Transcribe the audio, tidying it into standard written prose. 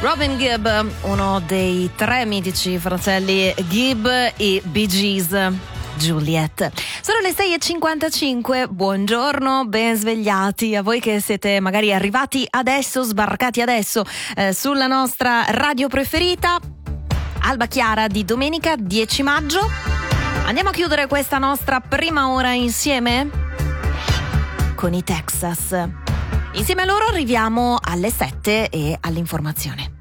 Robin Gibb, uno dei tre mitici fratelli Gibb, i Bee Gees. Juliet. Sono le 6:55, buongiorno, ben svegliati a voi che siete magari arrivati adesso, sbarcati adesso sulla nostra radio preferita. Alba Chiara di domenica 10 maggio. Andiamo a chiudere questa nostra prima ora insieme con i Texas. Insieme a loro arriviamo alle 7 e all'informazione.